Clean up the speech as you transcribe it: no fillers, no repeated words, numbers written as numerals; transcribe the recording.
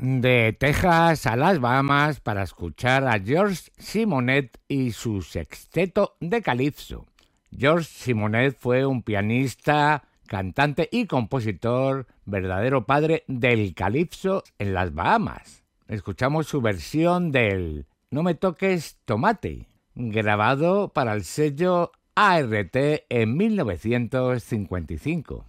De Texas a las Bahamas para escuchar a George Simonet y su sexteto de calipso. George Simonet fue un pianista, cantante y compositor, verdadero padre del calipso en las Bahamas. Escuchamos su versión del No me toques tomate, grabado para el sello ART en 1955.